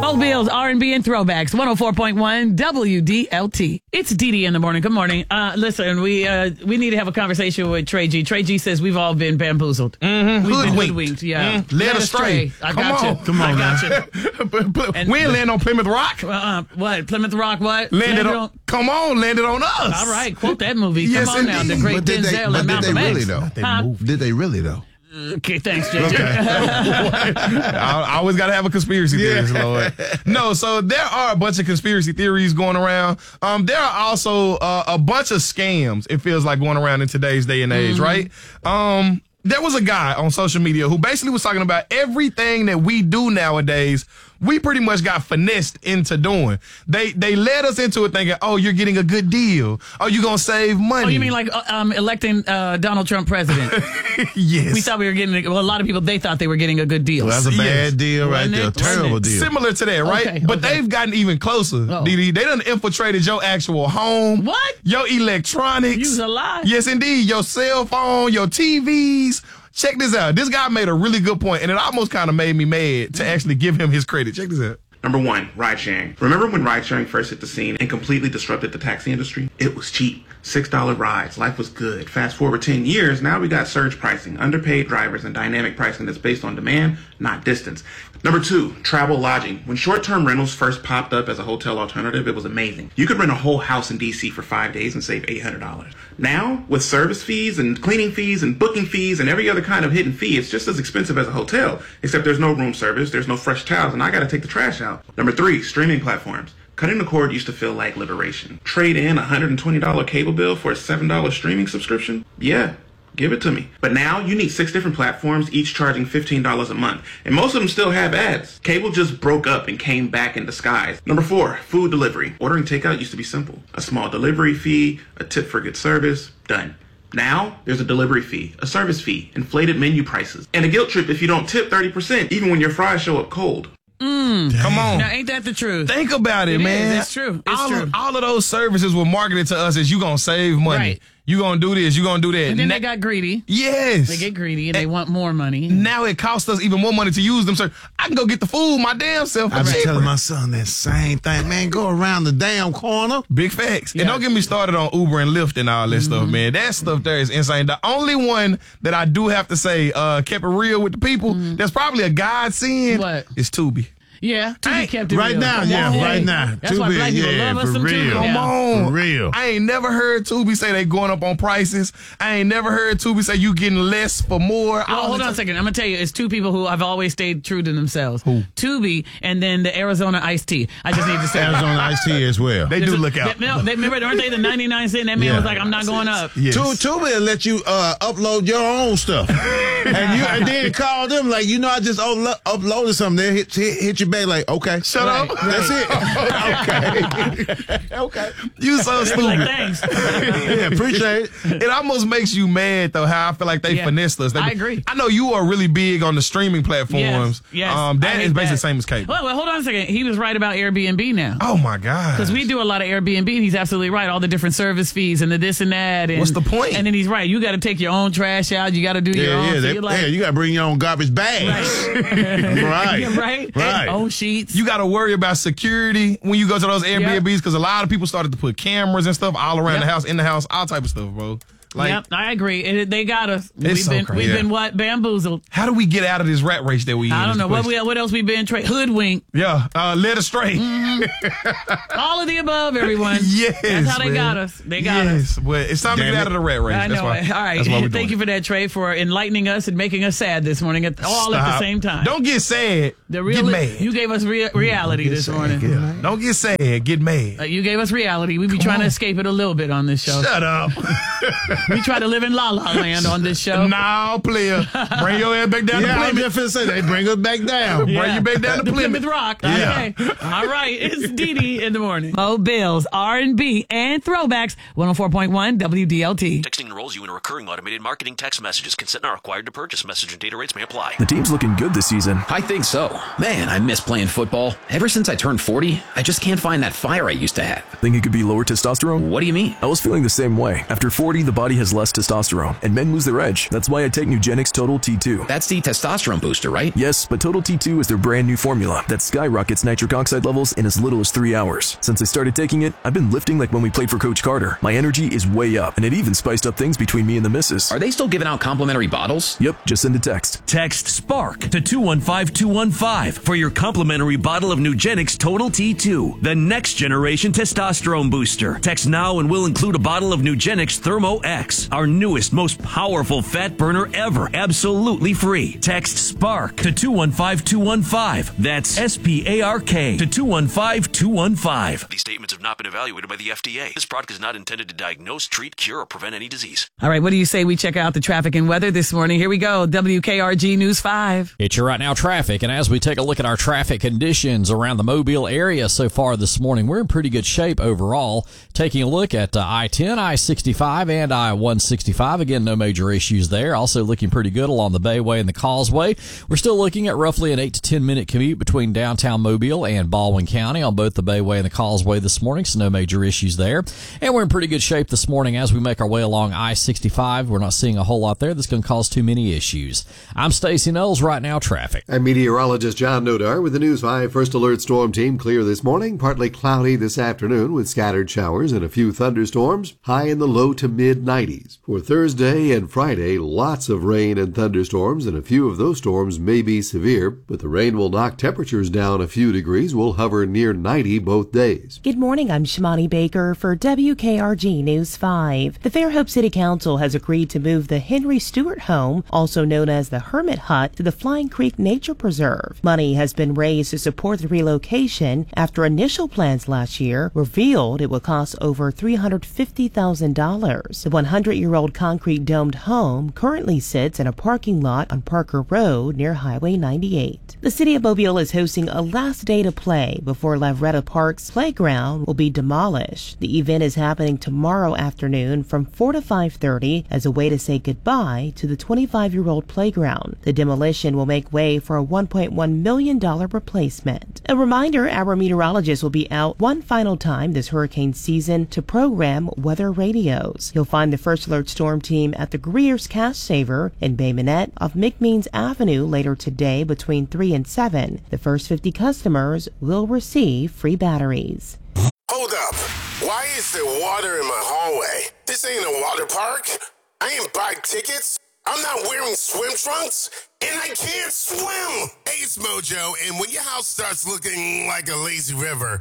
Mobile's R&B and Throwbacks, 104.1 WDLT. It's Dee in the morning. Good morning. Listen, we need to have a conversation with Trey G. Trey G says we've all been bamboozled. Mm-hmm. We've been hoodwinked. Yeah. Led astray. I got you. Come on, I got you. We ain't land on Plymouth Rock. What? Plymouth Rock, what? Landed on us. All right, quote that movie. Yes, Come on now. The great Denzel and Malcolm X. Did they really, though? Okay, thanks, JJ. Okay. I always got to have a conspiracy theory, Lord. No, so there are a bunch of conspiracy theories going around. There are also a bunch of scams, it feels like, going around in today's day and age, right? There was a guy on social media who basically was talking about everything that we do nowadays. We pretty much got finessed into doing. They led us into it thinking, oh, you're getting a good deal. Oh, you're going to save money. Oh, you mean like electing Donald Trump president? Yes. We thought we were getting, a lot of people, they thought they were getting a good deal. Well, that's a bad deal right there. Terrible deal. Similar to that, right? But they've gotten even closer, Dee. They done infiltrated your actual home. What? Your electronics. You's a lie. Yes, indeed. Your cell phone, your TVs. Check this out. This guy made a really good point, and it almost kind of made me mad to actually give him his credit. Check this out. Number one, ride sharing. Remember when ride sharing first hit the scene and completely disrupted the taxi industry? It was cheap. $6 rides. Life was good. Fast forward 10 years, now we got surge pricing, underpaid drivers, and dynamic pricing that's based on demand, not distance. Number two, travel lodging. When short-term rentals first popped up as a hotel alternative, it was amazing. You could rent a whole house in DC for 5 days and save $800. Now, with service fees and cleaning fees and booking fees and every other kind of hidden fee, it's just as expensive as a hotel, except there's no room service, there's no fresh towels, and I gotta take the trash out. Number three, streaming platforms. Cutting the cord used to feel like liberation. Trade in a $120 cable bill for a $7 streaming subscription? Yeah, give it to me. But now you need 6 different platforms, each charging $15 a month. And most of them still have ads. Cable just broke up and came back in disguise. Number 4, food delivery. Ordering takeout used to be simple. A small delivery fee, a tip for good service, done. Now, there's a delivery fee, a service fee, inflated menu prices, and a guilt trip if you don't tip 30%, even when your fries show up cold. Come on. Now, ain't that the truth? Think about it, man. That's true. It's true. All of those services were marketed to us as you going to save money. Right. You going to do this. You going to do that. And then they got greedy. Yes. They get greedy and they want more money. Now it costs us even more money to use them. So I can go get the food my damn self. I was telling my son that same thing. Man, go around the damn corner. Big facts. Yeah. And don't get me started on Uber and Lyft and all that stuff, man. That stuff there is insane. The only one that I do have to say kept it real with the people, that's probably a godsend, is Tubi. Yeah, Tubi kept it right real. now, right now. That's why black people love us some Tubi. Come on. For real. I ain't never heard Tubi say they going up on prices. I ain't never heard Tubi say you getting less for more. Well, hold on a second. I'm going to tell you, it's two people who I've always stayed true to themselves. Who? Tubi and then the Arizona Iced Tea. I just need to say Arizona Iced Tea as well. They do look out. Remember, aren't they the 99 cent? That man was like, I'm not going up. Yes. Tubi will let you upload your own stuff. and then call them like, I just uploaded something. They hit you back like, okay. Shut up. That's it. Okay. You so stupid. Like, thanks. Yeah, appreciate it. It almost makes you mad, though, how I feel like they finessed us. I agree. I know you are really big on the streaming platforms. Yes. That is basically the same as cable. Well, hold on a second. He was right about Airbnb now. Oh, my God. Because we do a lot of Airbnb, and he's absolutely right. All the different service fees and the this and that. And, what's the point? And then he's right. You got to take your own trash out. You got to do your own. You got to bring your own garbage bags. Right. Right. Own sheets. You got to worry about security when you go to those Airbnbs because a lot of people started to put cameras and stuff all around the house, in the house, all type of stuff, bro. Yep, I agree. They got us. We've been what? Bamboozled. How do we get out of this rat race that we in? I don't know. What else we been? Hoodwinked. Yeah, led astray. Mm-hmm. All of the above, everyone. Yes, that's how they got us. They got us. But it's time to get out of the rat race. I know. That's why, all right. That's why Thank you for that, Trey, for enlightening us and making us sad this morning. All at the same time. Don't get sad. Get mad. You gave us reality this morning. Don't get sad. Get mad. You gave us reality. We be trying to escape it a little bit on this show. Shut up. We try to live in La La Land on this show. No, player. Bring your ass back down to Plymouth. I was just finna say, they bring us back down. Bring you back down to Plymouth Rock. Okay. All right. It's Dee in the morning. Mobile's R&B and Throwbacks, 104.1 WDLT. Texting enrolls you in a recurring automated marketing text messages. Consent not required to purchase. Message and data rates may apply. The team's looking good this season. I think so. Man, I miss playing football. Ever since I turned 40, I just can't find that fire I used to have. Think it could be lower testosterone? What do you mean? I was feeling the same way. After 40, the body body has less testosterone, and men lose their edge. That's why I take Nugenix Total T2. That's the testosterone booster, right? Yes, but Total T2 is their brand new formula that skyrockets nitric oxide levels in as little as 3 hours. Since I started taking it, I've been lifting like when we played for Coach Carter. My energy is way up, and it even spiced up things between me and the missus. Are they still giving out complimentary bottles? Yep, just send a text. Text SPARK to 215-215 for your complimentary bottle of Nugenix Total T2, the next generation testosterone booster. Text now and we'll include a bottle of Nugenix Thermo X, our newest, most powerful fat burner ever, absolutely free. Text SPARK to 215-215. That's SPARK to 215-215. These statements have not been evaluated by the FDA. This product is not intended to diagnose, treat, cure, or prevent any disease. All right, what do you say we check out the traffic and weather this morning? Here we go. WKRG News 5. It's your right now traffic, and as we take a look at our traffic conditions around the Mobile area so far this morning, we're in pretty good shape overall. Taking a look at I-10, I-65, and I-165. Again, no major issues there. Also looking pretty good along the Bayway and the Causeway. We're still looking at roughly an 8 to 10 minute commute between downtown Mobile and Baldwin County on both the Bayway and the Causeway this morning, so no major issues there. And we're in pretty good shape this morning as we make our way along I-65. We're not seeing a whole lot there that's going to cause too many issues. I'm Stacey Knowles, right now traffic. I'm meteorologist John Nodar with the News 5 First Alert Storm Team. Clear this morning, partly cloudy this afternoon with scattered showers and a few thunderstorms, high in the low to mid 90s. For Thursday and Friday, lots of rain and thunderstorms, and a few of those storms may be severe, but the rain will knock temperatures down a few degrees. We'll hover near 90 both days. Good morning, I'm Shimani Baker for WKRG News 5. The Fairhope City Council has agreed to move the Henry Stewart home, also known as the Hermit Hut, to the Flying Creek Nature Preserve. Money has been raised to support the relocation after initial plans last year revealed it would cost over $350,000. The 100-year-old concrete domed home currently sits in a parking lot on Parker Road near Highway 98. The city of Mobile is hosting a last day to play before Lavretta Park's playground will be demolished. The event is happening tomorrow afternoon from 4 to 5:30 as a way to say goodbye to the 25-year-old playground. The demolition will make way for a $1.1 million replacement. A reminder, our meteorologist will be out one final time this hurricane season to program weather radios. You'll find the First Alert Storm Team at the Greer's Cash Saver in Bay Minette off McMeans Avenue later today between 3 and 7. The first 50 customers will receive free batteries. Hold up. Why is there water in my hallway? This ain't a water park. I ain't buying tickets. I'm not wearing swim trunks, and I can't swim. Hey, it's Mojo, and when your house starts looking like a lazy river,